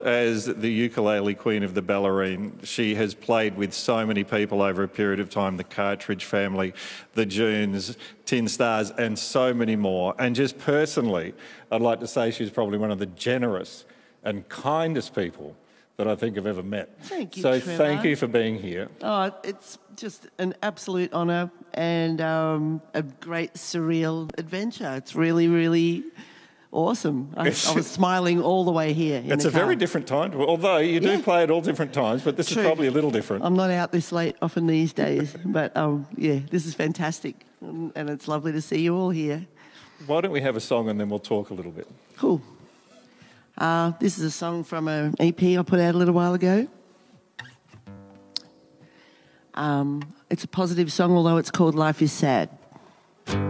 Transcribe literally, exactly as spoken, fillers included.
As the ukulele queen of the Ballerine, she has played with so many people over a period of time, the Cartridge Family, the Junes, Tin Stars, and so many more. And just personally, I'd like to say she's probably one of the generous and kindest people that I think I've ever met. Thank you, So Trevor. thank you for being here. Oh, it's just an absolute honour and um, a great surreal adventure. It's really, really awesome. I, I was smiling all the way here. In it's the a car. very different time, although you do Yeah. play at all different times, but this True. is probably a little different. I'm not out this late often these days, but um, yeah, this is fantastic, and, and it's lovely to see you all here. Why don't we have a song and then we'll talk a little bit? Cool. Uh, this is a song from an E P I put out a little while ago. Um, it's a positive song, although it's called Life is Sad.